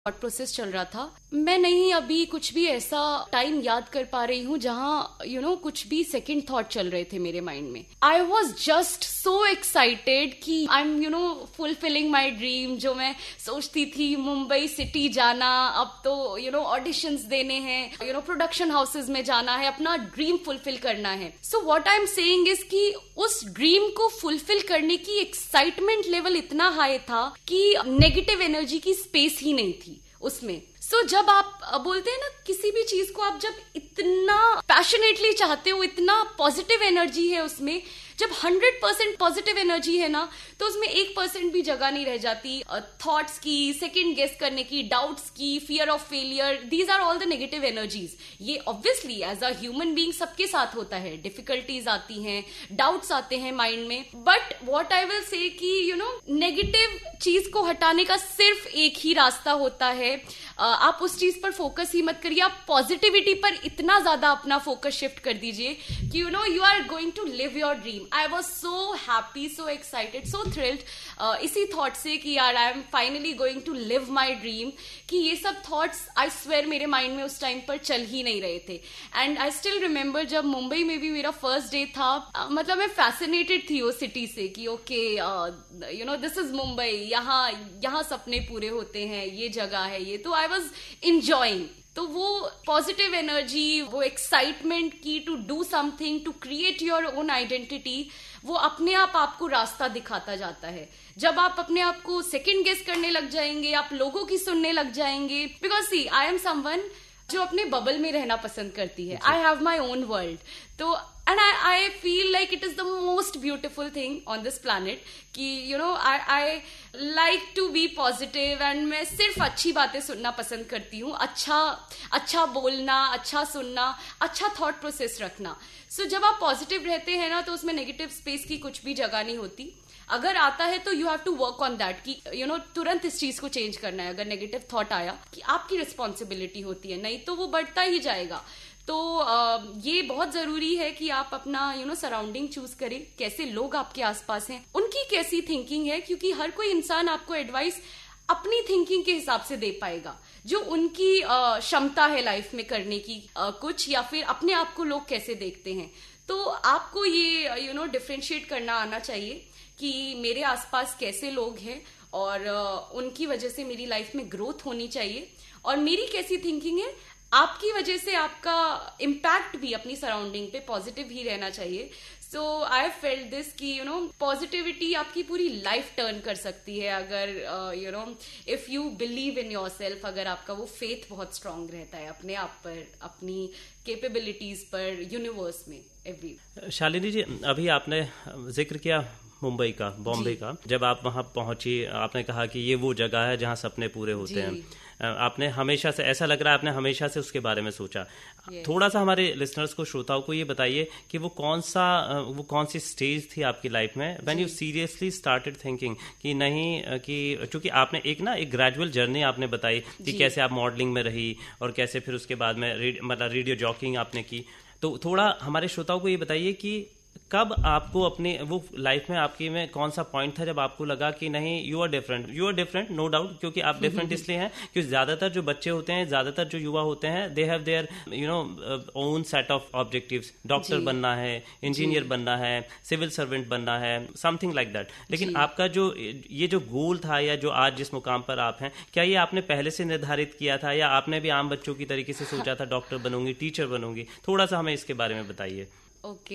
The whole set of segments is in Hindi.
थॉट प्रोसेस चल रहा था। मैं नहीं अभी कुछ भी ऐसा टाइम याद कर पा रही हूँ जहाँ कुछ भी सेकंड थॉट चल रहे थे मेरे माइंड में। I was just so excited कि I am fulfilling my dream. जो मैं सोचती थी मुंबई सिटी जाना, अब तो ऑडिशंस देने हैं, प्रोडक्शन हाउसेज में जाना है, अपना ड्रीम फुलफिल करना है। So what I am saying is कि उस ड्रीम को फुलफिल करने की एक्साइटमेंट लेवल इतना हाई था कि नेगेटिव एनर्जी की स्पेस ही नहीं थी उसमें। सो जब आप बोलते हैं ना, किसी भी चीज को आप जब इतना पैशनेटली चाहते हो, इतना पॉजिटिव एनर्जी है उसमें, जब 100% पॉजिटिव एनर्जी है ना, तो उसमें 1% भी जगह नहीं रह जाती थॉट्स की, सेकंड गेस करने की, डाउट्स की, fear of failure. These are all the negative energies. ये obviously as a human being सबके साथ होता है। डिफिकल्टीज आती हैं, डाउट्स आते हैं माइंड में, but what I will say कि नेगेटिव चीज को हटाने का सिर्फ एक ही रास्ता होता है। आप उस चीज पर फोकस ही मत करिए, आप पॉजिटिविटी पर इतना ज्यादा अपना फोकस शिफ्ट कर दीजिए कि you are going to live your dream. I was so happy, so excited, so thrilled इसी थॉट से कि यार I am finally going to live my dream, कि ये सब थॉट्स आई स्वेयर मेरे माइंड में उस टाइम पर चल ही नहीं रहे थे। एंड आई स्टिल रिमेम्बर जब मुंबई में भी मेरा फर्स्ट डे था, मतलब मैं फैसिनेटेड थी उस सिटी से कि ओके दिस इज मुंबई, यहाँ सपने पूरे होते हैं, ये जगह है ये। तो आई वॉज इंजॉइंग। तो वो पॉजिटिव एनर्जी, वो एक्साइटमेंट की to do something, to create your own identity, वो अपने आप आपको रास्ता दिखाता जाता है। जब आप अपने आप को सेकंड गेस करने लग जाएंगे, आप लोगों की सुनने लग जाएंगे, because C I am someone जो अपने बबल में रहना पसंद करती है। I have my own world. तो and I feel like it is the most beautiful thing on this planet कि I like to be positive, and मैं सिर्फ अच्छी बातें सुनना पसंद करती हूँ। अच्छा बोलना, अच्छा सुनना, अच्छा थॉट प्रोसेस रखना। सो जब आप पॉजिटिव रहते हैं ना, तो उसमें नेगेटिव स्पेस की कुछ भी जगह नहीं होती। अगर आता है तो you have to work on that कि तुरंत इस चीज को चेंज करना है। अगर नेगेटिव थॉट आया कि आपकी रिस्पॉन्सिबिलिटी होती है, नहीं तो वो बढ़ता ही जाएगा। तो ये बहुत जरूरी है कि आप अपना सराउंडिंग चूज करें, कैसे लोग आपके आसपास हैं, उनकी कैसी थिंकिंग है, क्योंकि हर कोई इंसान आपको एडवाइस अपनी थिंकिंग के हिसाब से दे पाएगा, जो उनकी क्षमता है लाइफ में करने की कुछ, या फिर अपने आप को लोग कैसे देखते हैं। तो आपको ये डिफरेंशिएट करना आना चाहिए कि मेरे आसपास कैसे लोग हैं और उनकी वजह से मेरी लाइफ में ग्रोथ होनी चाहिए, और मेरी कैसी थिंकिंग है, आपकी वजह से आपका इम्पैक्ट भी अपनी सराउंडिंग पे पॉजिटिव ही रहना चाहिए। सो आई फेल्ट दिस कि पॉजिटिविटी आपकी पूरी लाइफ टर्न कर सकती है अगर if you believe in your self, अगर आपका वो फेथ बहुत स्ट्रांग रहता है अपने आप पर, अपनी कैपेबिलिटीज पर, यूनिवर्स में, एवरी। शालिनी जी, अभी आपने जिक्र किया मुंबई का, बॉम्बे का। जब आप वहां पहुंची, आपने कहा कि ये वो जगह है जहां सपने पूरे होते हैं। आपने हमेशा से, ऐसा लग रहा है आपने हमेशा से उसके बारे में सोचा। थोड़ा सा हमारे लिसनर्स को, श्रोताओं को ये बताइए कि वो कौन सी स्टेज थी आपकी लाइफ में when you seriously started thinking कि नहीं, कि चूंकि आपने एक ग्रेजुअल जर्नी आपने बताई कि कैसे आप मॉडलिंग में रही और कैसे फिर उसके बाद में रेडियो जॉकिंग आपने की। तो थोड़ा हमारे श्रोताओं को ये बताइए कि कब आपको अपने वो लाइफ में आपकी में कौन सा पॉइंट था जब आपको लगा कि नहीं, you are different, no doubt, क्योंकि आप डिफरेंट इसलिए हैं क्योंकि ज्यादातर जो बच्चे होते हैं, ज्यादातर जो युवा होते हैं, they have their own set of objectives. Doctor बनना है, इंजीनियर बनना है, सिविल सर्वेंट बनना है, समथिंग लाइक दैट। लेकिन आपका ये जो गोल था, या जो आज जिस मुकाम पर आप हैं, क्या ये आपने पहले से निर्धारित किया था, या आपने भी आम बच्चों की तरीके से सोचा था डॉक्टर बनूंगी, टीचर बनूंगी? थोड़ा सा हमें इसके बारे में बताइए। ओके,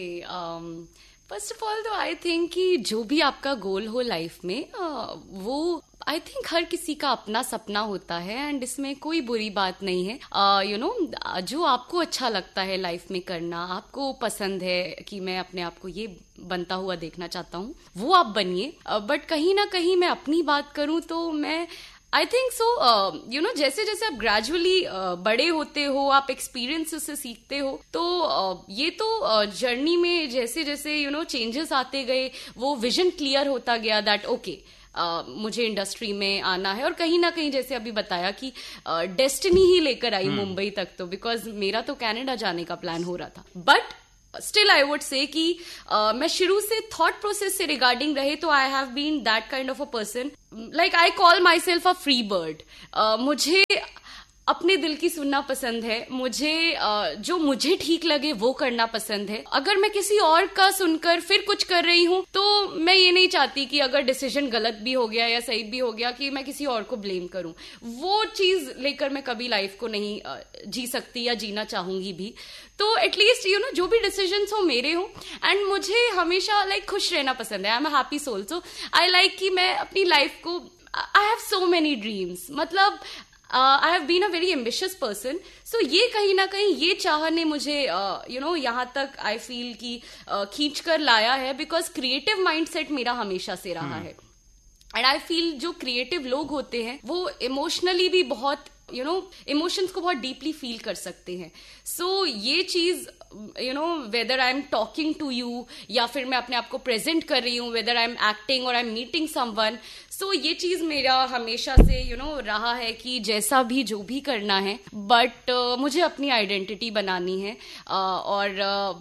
फर्स्ट ऑफ ऑल तो आई थिंक कि जो भी आपका गोल हो लाइफ में, वो आई थिंक हर किसी का अपना सपना होता है, एंड इसमें कोई बुरी बात नहीं है। जो आपको अच्छा लगता है लाइफ में करना, आपको पसंद है कि मैं अपने आप को ये बनता हुआ देखना चाहता हूँ, वो आप बनिए। बट कहीं ना कहीं मैं अपनी बात करूँ तो मैं आई थिंक सो जैसे जैसे आप ग्रेजुअली बड़े होते हो, आप एक्सपीरियंस से सीखते हो, तो ये तो जर्नी में जैसे जैसे चेंजेस आते गए, वो विजन क्लियर होता गया दैट ओके मुझे इंडस्ट्री में आना है। और कहीं ना कहीं जैसे अभी बताया कि डेस्टिनी ही लेकर आई मुंबई तक, तो बिकॉज मेरा तो कनाडा जाने का प्लान हो रहा था। But still I would say कि मैं शुरू से थॉट प्रोसेस से रिगार्डिंग रहे तो I have been that kind of a person, like I call my self a free bird. मुझे अपने दिल की सुनना पसंद है, मुझे जो मुझे ठीक लगे वो करना पसंद है। अगर मैं किसी और का सुनकर फिर कुछ कर रही हूँ तो मैं ये नहीं चाहती कि अगर डिसीजन गलत भी हो गया या सही भी हो गया कि मैं किसी और को ब्लेम करूँ। वो चीज लेकर मैं कभी लाइफ को नहीं जी सकती या जीना चाहूंगी भी। तो एटलीस्ट जो भी डिसीजन हो मेरे हो, एंड मुझे हमेशा खुश रहना पसंद है। I am a happy soul, so I like कि मैं अपनी लाइफ को, I have so many dreams, मतलब I have been a very ambitious person. सो ये कहीं ना कहीं ये चाह ने मुझे यहाँ तक आई फील कि खींच कर लाया है, बिकॉज क्रिएटिव माइंडसेट मेरा हमेशा से रहा है। एंड आई फील जो क्रिएटिव लोग होते हैं वो इमोशनली भी बहुत इमोशंस को बहुत डीपली फील कर सकते हैं। सो ये चीज whether I am talking to you या फिर मैं अपने आप को प्रेजेंट कर रही हूँ, वेदर आई एम एक्टिंग और आई एम मीटिंग समवन, सो ये चीज मेरा हमेशा से रहा है कि जैसा भी जो भी करना है, बट मुझे अपनी आइडेंटिटी बनानी है। और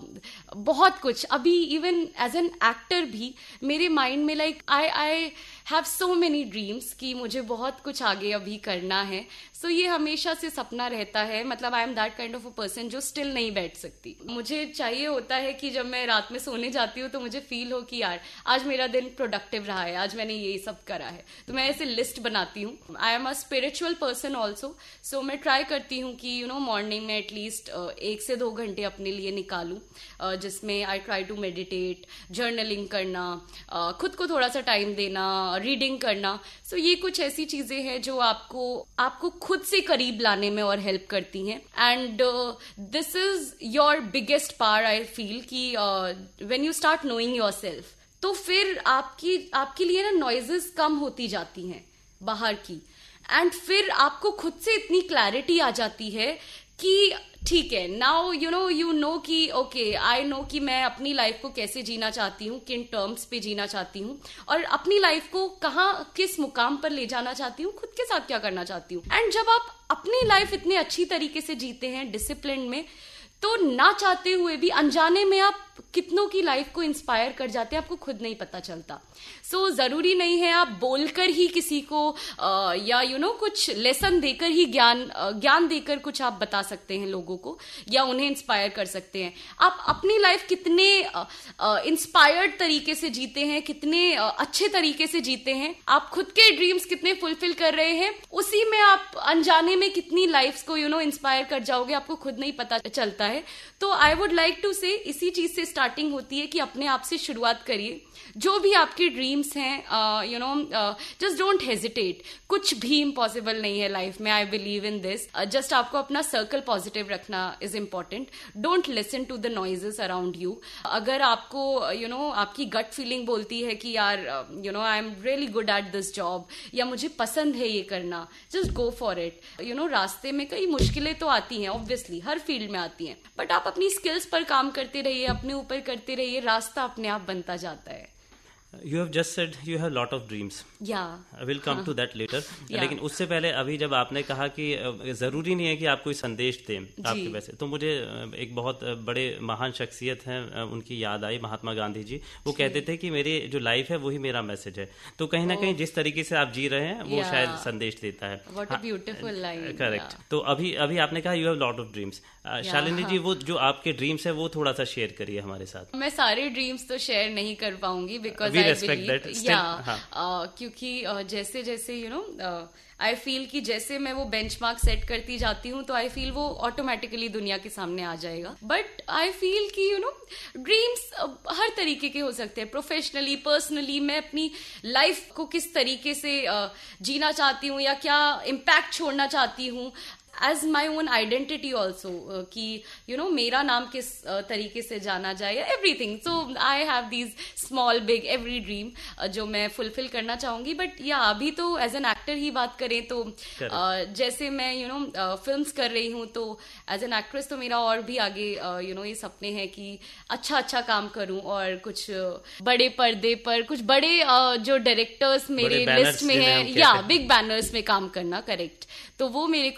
बहुत कुछ अभी इवन एज एन एक्टर भी मेरे माइंड में I have so many dreams कि मुझे बहुत कुछ आगे अभी करना है। सो ये हमेशा से सपना रहता है, मतलब I am that kind of a person जो स्टिल नहीं बैठ सकती। मुझे चाहिए होता है कि जब मैं रात में सोने जाती हूँ तो मुझे फील हो कि यार आज मेरा दिन प्रोडक्टिव रहा है, आज मैंने ये सब करा है। तो मैं ऐसे लिस्ट बनाती हूँ। I am a spiritual person also, सो मैं ट्राई करती हूँ कि मॉर्निंग में एटलीस्ट 1 से 2 घंटे अपने लिए निकालूं, जिसमें I try to meditate, journaling करना, खुद को थोड़ा सा टाइम देना, रीडिंग करना। सो ये कुछ ऐसी चीजें हैं जो आपको खुद से करीब लाने में और हेल्प करती हैं। And this is your biggest power I feel कि when you start knowing yourself, तो फिर आपके लिए ना नॉइजेस कम होती जाती हैं बाहर की, एंड फिर आपको खुद से इतनी क्लैरिटी आ जाती है कि ठीक है, नाउ यू नो कि ओके, आई नो कि मैं अपनी लाइफ को कैसे जीना चाहती हूँ, किन टर्म्स पे जीना चाहती हूँ, और अपनी लाइफ को कहाँ किस मुकाम पर ले जाना चाहती हूँ, खुद के साथ क्या करना चाहती हूँ। एंड जब आप अपनी लाइफ इतने अच्छी तरीके से जीते हैं डिसिप्लिन में, तो ना चाहते हुए भी अनजाने में आप कितनों की लाइफ को इंस्पायर कर जाते हैं, आपको खुद नहीं पता चलता। सो जरूरी नहीं है आप बोलकर ही किसी को या कुछ लेसन देकर ही ज्ञान देकर कुछ आप बता सकते हैं लोगों को या उन्हें इंस्पायर कर सकते हैं। आप अपनी लाइफ कितने इंस्पायर्ड तरीके से जीते हैं, कितने अच्छे तरीके से जीते हैं, आप खुद के ड्रीम्स कितने फुलफिल कर रहे हैं, उसी में आप अनजाने में कितनी लाइफ्स को इंस्पायर कर जाओगे, आपको खुद नहीं पता चलता है। तो आई वुड लाइक टू से इसी चीज से स्टार्टिंग होती है कि अपने आप से शुरुआत करिए। जो भी आपके ड्रीम्स हैं, जस्ट डोंट हेजिटेट। कुछ भी इम्पॉसिबल नहीं है लाइफ में, I believe in this. Just आपको अपना सर्कल पॉजिटिव रखना is important. Don't listen to the noises around you. अगर आपको आपकी गट फीलिंग बोलती है कि यार I am really good at this job या मुझे पसंद है ये करना, जस्ट गो फॉर इट। रास्ते में कई मुश्किलें तो आती हैं, ऑब्वियसली हर फील्ड में आती हैं, बट आप अपनी स्किल्स पर काम करते रहिए, अपने ऊपर करते रहिए, रास्ता अपने आप बनता जाता है। You have just said you have lot of dreams. Yeah. I will come to that later. Yeah. लेकिन उससे पहले अभी जब आपने कहा कि जरूरी नहीं है कि आप कोई संदेश दें आपके वैसे, तो मुझे एक बहुत बड़े महान शख्सियत हैं, उनकी याद आई, महात्मा गांधी जी। वो कहते थे कि मेरी जो लाइफ है वही मेरा मैसेज है। तो कहीं ना कहीं जिस तरीके से आप जी रहे हैं वो शायद संदेश देता है। What a beautiful line. Correct. तो अभी आपने कहा you have lot of dreams. Shalini जी, वो जो आपके ड्रीम्स है वो थोड़ा सा शेयर करिए हमारे साथ। मैं सारे ड्रीम्स तो शेयर नहीं कर पाऊंगी बिकॉज क्योंकि जैसे जैसे आई फील कि जैसे मैं वो बेंचमार्क सेट करती जाती हूँ तो आई फील वो ऑटोमेटिकली दुनिया के सामने आ जाएगा। बट आई फील कि ड्रीम्स हर तरीके के हो सकते हैं, प्रोफेशनली, पर्सनली। मैं अपनी लाइफ को किस तरीके से जीना चाहती हूँ या क्या इम्पैक्ट छोड़ना चाहती हूँ, as my own identity also, कि मेरा नाम किस तरीके से जाना जाए, everything. So I have these small big every dream जो मैं फुलफिल करना चाहूंगी। बट या अभी तो एज एन एक्टर ही बात करें तो जैसे मैं फिल्म्स कर रही हूँ, तो एज एन एक्ट्रेस तो मेरा और भी आगे ये सपने हैं कि अच्छा काम करूं और कुछ बड़े पर्दे पर कुछ बड़े जो डायरेक्टर्स मेरे लिस्ट में है, या बिग बैनर्स में काम करना। करेक्ट। तो वो मेरे कुछ ड्रीम्स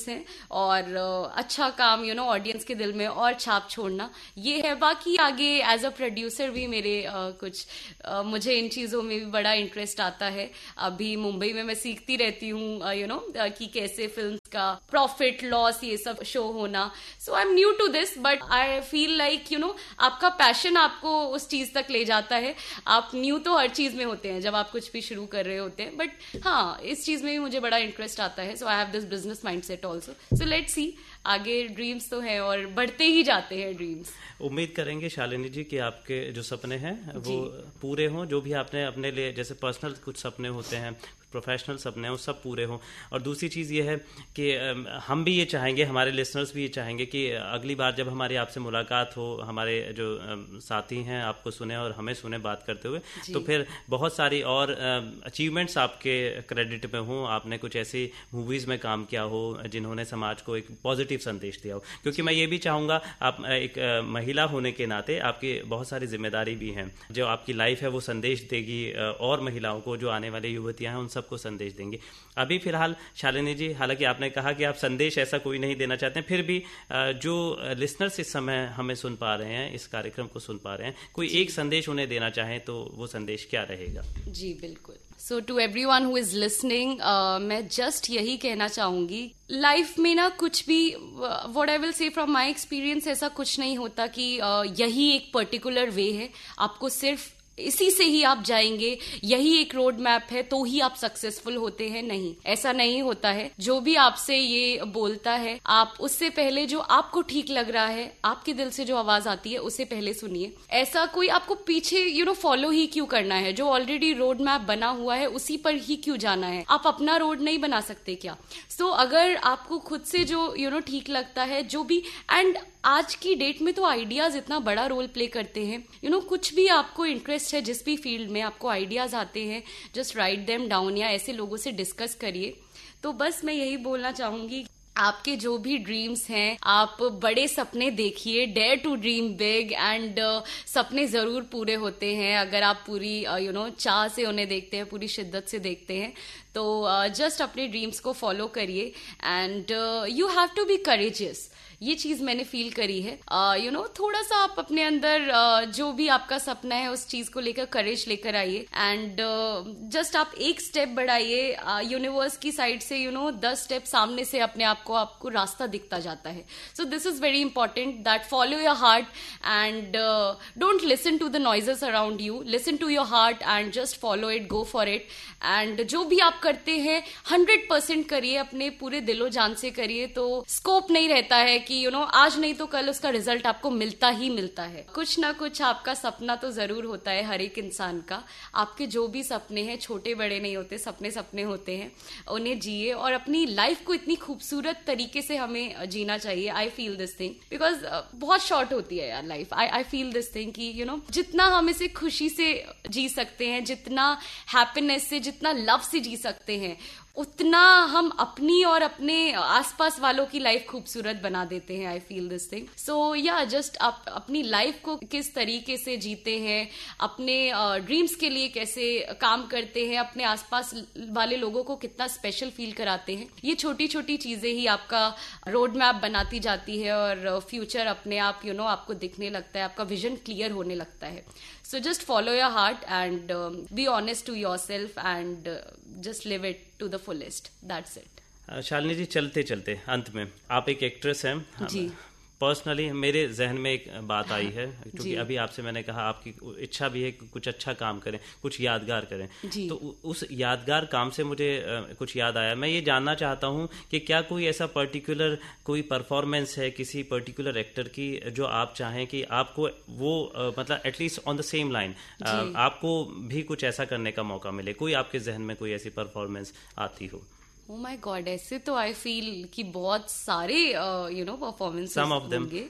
ड्रीम्स हैं और अच्छा काम ऑडियंस के दिल में और छाप छोड़ना ये है। बाकी आगे एज अ प्रोड्यूसर भी मेरे कुछ मुझे इन चीज़ों में भी बड़ा इंटरेस्ट आता है। अभी मुंबई में मैं सीखती रहती हूँ कि कैसे फिल्म का प्रॉफिट लॉस ये सब शो होना। सो I am new to this but I feel like आपका पैशन आपको उस चीज तक ले जाता है। आप न्यू तो हर चीज में होते हैं जब आप कुछ भी शुरू कर रहे होते हैं, बट हाँ इस चीज में भी मुझे बड़ा इंटरेस्ट आता है। सो I have this business mindset also. So let's see, आगे ड्रीम्स तो है और बढ़ते ही जाते हैं ड्रीम्स। उम्मीद करेंगे शालिनी जी कि आपके जो सपने हैं वो पूरे हों, जो भी आपने अपने लिए जैसे पर्सनल कुछ सपने होते हैं, प्रोफेशनल सपने हैं, वो सब पूरे हों। और दूसरी चीज़ ये है कि हम भी ये चाहेंगे, हमारे लिसनर्स भी ये चाहेंगे कि अगली बार जब हमारी आपसे मुलाकात हो, हमारे जो साथी हैं आपको सुने और हमें सुने बात करते हुए, तो फिर बहुत सारी और अचीवमेंट्स आपके क्रेडिट में हों। आपने कुछ ऐसी मूवीज़ में काम किया हो जिन्होंने समाज को एक पॉजिटिव संदेश दिया हो, क्योंकि मैं ये भी चाहूँगा, आप एक महिला होने के नाते आपकी बहुत सारी जिम्मेदारी भी हैं। जो आपकी लाइफ है वो संदेश देगी और महिलाओं को, जो आने वाली युवतियाँ हैं उन को संदेश देंगे। अभी फिलहाल शालिनी जी, हालांकि आपने कहा कि आप संदेश ऐसा कोई नहीं देना चाहते हैं, फिर भी जो लिसनर्स इस समय हमें सुन पा रहे हैं, इस कार्यक्रम को सुन पा रहे हैं, कोई एक संदेश उन्हें देना चाहें तो वो संदेश क्या रहेगा? जी बिल्कुल। सो to everyone who is listening, मैं जस्ट यही कहना चाहूंगी, लाइफ में ना कुछ भी, what I will say from my experience, ऐसा कुछ नहीं होता कि यही एक पर्टिकुलर वे है, आपको सिर्फ इसी से ही आप जाएंगे, यही एक रोड मैप है तो ही आप सक्सेसफुल होते हैं। नहीं, ऐसा नहीं होता है। जो भी आपसे ये बोलता है, आप उससे पहले जो आपको ठीक लग रहा है, आपके दिल से जो आवाज आती है उसे पहले सुनिए। ऐसा कोई आपको पीछे फॉलो ही क्यों करना है? जो ऑलरेडी रोड मैप बना हुआ है उसी पर ही क्यों जाना है? आप अपना रोड नहीं बना सकते क्या? सो अगर आपको खुद से जो ठीक लगता है, जो भी, एंड आज की डेट में तो आइडियाज इतना बड़ा रोल प्ले करते हैं। कुछ भी आपको इंटरेस्ट है, जिस भी फील्ड में आपको आइडियाज आते हैं, जस्ट राइट देम डाउन या ऐसे लोगों से डिस्कस करिए। तो बस मैं यही बोलना चाहूंगी, आपके जो भी ड्रीम्स हैं, आप बड़े सपने देखिए, dare to dream big, and सपने जरूर पूरे होते हैं अगर आप पूरी चाह से उन्हें देखते हैं, पूरी शिद्दत से देखते हैं। तो जस्ट अपने ड्रीम्स को फॉलो करिए and you have to be courageous. ये चीज मैंने फील करी है। थोड़ा सा आप अपने अंदर जो भी आपका सपना है उस चीज को लेकर करेज लेकर आइए एंड जस्ट आप एक स्टेप बढ़ाइए। यूनिवर्स की साइड से 10 स्टेप सामने से अपने आप को आपको रास्ता दिखता जाता है। So this is very important that follow your heart and don't listen to the noises around you, listen to your heart and just follow it, go for it. And जो भी आप करते हैं 100% करिए, अपने पूरे दिलो जान से करिए। तो स्कोप नहीं रहता है कि आज नहीं तो कल उसका रिजल्ट आपको मिलता ही मिलता है। कुछ ना कुछ आपका सपना तो जरूर होता है हर एक इंसान का। आपके जो भी सपने हैं, छोटे बड़े नहीं होते, सपने सपने होते हैं, उन्हें जिए और अपनी लाइफ को इतनी खूबसूरत तरीके से हमें जीना चाहिए। I feel this thing because बहुत शॉर्ट होती है यार life. I feel this thing कि जितना हम इसे खुशी से जी सकते हैं, जितना हैप्पीनेस से, जितना लव से जी सकते हैं, उतना हम अपनी और अपने आसपास वालों की लाइफ खूबसूरत बना देते हैं। I feel this thing. सो या जस्ट आप अपनी लाइफ को किस तरीके से जीते हैं, अपने ड्रीम्स के लिए कैसे काम करते हैं, अपने आसपास वाले लोगों को कितना स्पेशल फील कराते हैं, ये छोटी छोटी चीजें ही आपका रोड मैप बनाती जाती है और फ्यूचर अपने आप आपको दिखने लगता है, आपका विजन क्लियर होने लगता है। So just follow your heart and be honest to yourself and just live it to the fullest. That's it. Shalini जी, चलते चलते अंत में, आप एक एक्ट्रेस हैं जी। पर्सनली मेरे जहन में एक बात आई है, क्योंकि अभी आपसे मैंने कहा आपकी इच्छा भी है कि कुछ अच्छा काम करें, कुछ यादगार करें, तो उस यादगार काम से मुझे कुछ याद आया। मैं ये जानना चाहता हूँ कि क्या कोई ऐसा पर्टिकुलर कोई परफॉर्मेंस है किसी पर्टिकुलर एक्टर की जो आप चाहें कि आपको वो मतलब at least on the same line आपको भी कुछ ऐसा करने का मौका मिले? कोई आपके जहन में कोई ऐसी परफॉर्मेंस आती हो? Oh my God, ऐसे तो आई फील कि बहुत सारे परफॉर्मेंस होंगे।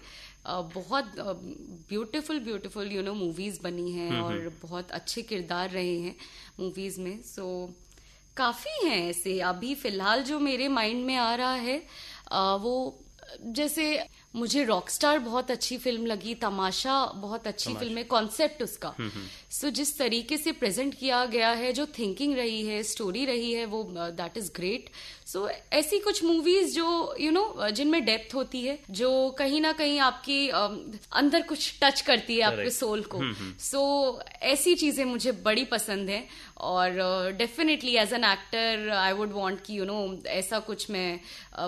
बहुत ब्यूटीफुल मूवीज बनी हैं और बहुत अच्छे किरदार रहे हैं मूवीज में। सो काफी हैं ऐसे। अभी फिलहाल जो मेरे माइंड में आ रहा है वो, जैसे मुझे रॉकस्टार बहुत अच्छी फिल्म लगी, तमाशा बहुत अच्छी फिल्म है, कॉन्सेप्ट उसका। सो जिस तरीके से प्रेजेंट किया गया है, जो थिंकिंग रही है, स्टोरी रही है, वो दैट इज ग्रेट। सो ऐसी कुछ मूवीज जो जिनमें डेप्थ होती है, जो कहीं ना कहीं आपकी अंदर कुछ टच करती है आपके सोल को। सो ऐसी चीजें मुझे बड़ी पसंद है। और definitely as an actor I would want कि ऐसा कुछ मैं